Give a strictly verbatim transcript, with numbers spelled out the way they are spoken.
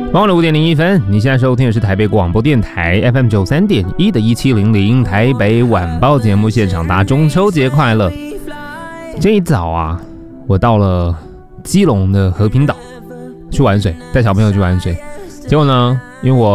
傍晚五点零一分，你现在收听的是台北广播电台 F M 九三点一的一七零零台北晚报节目现场，大家中秋节快乐！今天一早啊，我到了基隆的和平岛去玩水，带小朋友去玩水。结果呢，因为我